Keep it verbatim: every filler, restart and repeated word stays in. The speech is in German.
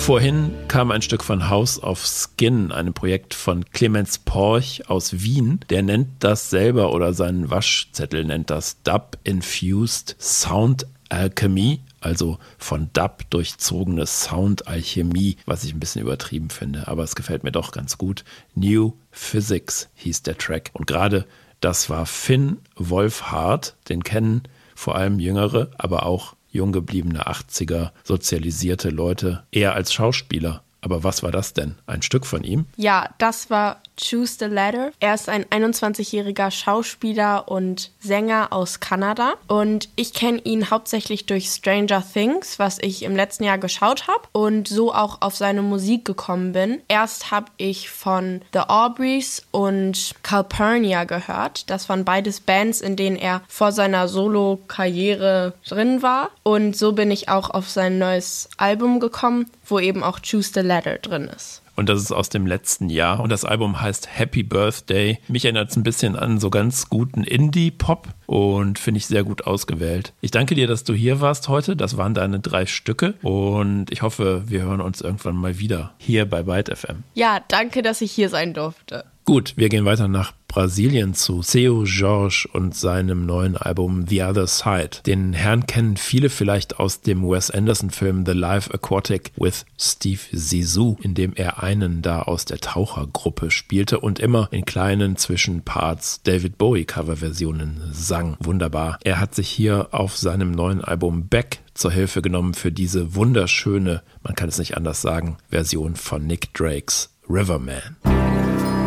Vorhin kam ein Stück von House of Skin, einem Projekt von Clemens Porch aus Wien. Der nennt das selber oder seinen Waschzettel nennt das Dub-Infused Sound Alchemy, also von Dub durchzogene Soundalchemie, was ich ein bisschen übertrieben finde, aber es gefällt mir doch ganz gut. New Physics hieß der Track und gerade das war Finn Wolfhard, den kennen vor allem Jüngere, aber auch jung gebliebene achtziger sozialisierte Leute, eher als Schauspieler. Aber was war das denn? Ein Stück von ihm? Ja, das war Choose the Ladder. Er ist ein einundzwanzigjähriger Schauspieler und Sänger aus Kanada. Und ich kenne ihn hauptsächlich durch Stranger Things, was ich im letzten Jahr geschaut habe und so auch auf seine Musik gekommen bin. Erst habe ich von The Aubreys und Calpurnia gehört. Das waren beides Bands, in denen er vor seiner Solo-Karriere drin war. Und so bin ich auch auf sein neues Album gekommen, wo eben auch Choose the Ladder drin ist. Und das ist aus dem letzten Jahr. Und das Album heißt Happy Birthday. Mich erinnert es ein bisschen an so ganz guten Indie-Pop und finde ich sehr gut ausgewählt. Ich danke dir, dass du hier warst heute. Das waren deine drei Stücke. Und ich hoffe, wir hören uns irgendwann mal wieder hier bei Byte F M. Ja, danke, dass ich hier sein durfte. Gut, wir gehen weiter nach Brasilien zu Seu Jorge und seinem neuen Album The Other Side. Den Herrn kennen viele vielleicht aus dem Wes Anderson-Film The Life Aquatic with Steve Zissou, in dem er einen da aus der Tauchergruppe spielte und immer in kleinen Zwischenparts David Bowie-Coverversionen sang. Wunderbar. Er hat sich hier auf seinem neuen Album Back zur Hilfe genommen für diese wunderschöne, man kann es nicht anders sagen, Version von Nick Drakes Riverman.